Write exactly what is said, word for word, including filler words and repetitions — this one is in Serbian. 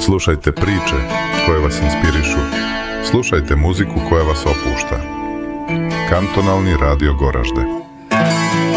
Slušajte priče koje vas inspirišu. Slušajte muziku koja vas opušta. Kantonalni radio Goražde.